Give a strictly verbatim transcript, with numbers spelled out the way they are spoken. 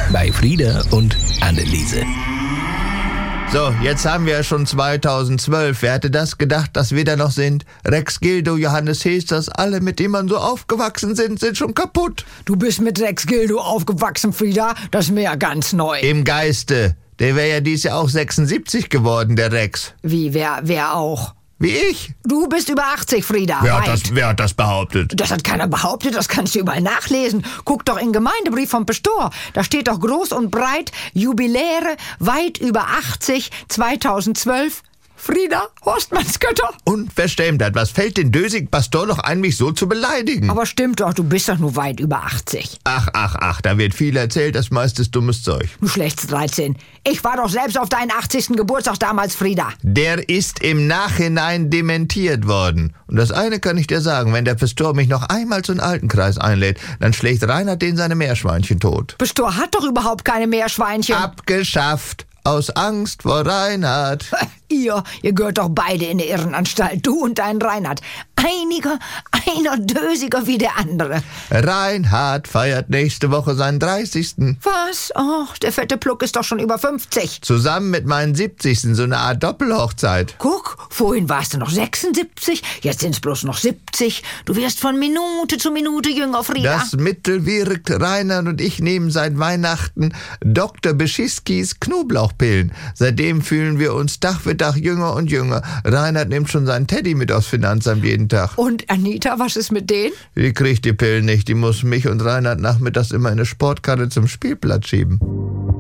bei Frieda und Anneliese. So, jetzt haben wir ja schon zweitausendzwölf. Wer hätte das gedacht, dass wir da noch sind? Rex Gildo, Johannes Hesters, alle, mit denen man so aufgewachsen sind, sind schon kaputt. Du bist mit Rex Gildo aufgewachsen, Frieda. Das ist mir ja ganz neu. Im Geiste. Der wäre ja dieses Jahr auch sechsundsiebzig geworden, der Rex. Wie, wer, wer auch? Wie ich. Du bist über achtzig, Frieda. Wer hat, weit. das, wer hat das behauptet? Das hat keiner behauptet, das kannst du überall nachlesen. Guck doch in den Gemeindebrief vom Pastor. Da steht doch groß und breit, Jubiläre, weit über achtzig, zweitausendzwölf. Frieda, Horstmannsgötter. Unverschämtheit. Was fällt den dösigen Pastor noch ein, mich so zu beleidigen? Aber stimmt doch, du bist doch nur weit über achtzig. Ach, ach, ach, da wird viel erzählt, das meiste ist dummes Zeug. Du schlägst dreizehn. Ich war doch selbst auf deinen achtzigsten Geburtstag damals, Frieda. Der ist im Nachhinein dementiert worden. Und das eine kann ich dir sagen, wenn der Pastor mich noch einmal zu einem Altenkreis einlädt, dann schlägt Reinhard den seine Meerschweinchen tot. Pastor hat doch überhaupt keine Meerschweinchen. Abgeschafft. Aus Angst vor Reinhard. Ihr, ihr gehört doch beide in der Irrenanstalt, du und dein Reinhard. Einiger, einer dösiger wie der andere. Reinhard feiert nächste Woche seinen dreißigsten Was? Och, der fette Pluck ist doch schon über fünfzig. Zusammen mit meinem siebzigsten so eine Art Doppelhochzeit. Guck, vorhin warst du noch sechsundsiebzig, jetzt sind's bloß noch siebzig. Du wirst von Minute zu Minute jünger, Frieda. Das Mittel wirkt. Reinhard und ich nehmen seit Weihnachten Doktor Beschiskis Knoblauchpillen. Seitdem fühlen wir uns Tag für Tag jünger und jünger. Reinhard nimmt schon seinen Teddy mit aufs Finanzamt jeden Tag. Und Anita, was ist mit denen? Die kriegt die Pillen nicht. Die muss mich und Reinhard nachmittags immer in eine Sportkarre zum Spielplatz schieben.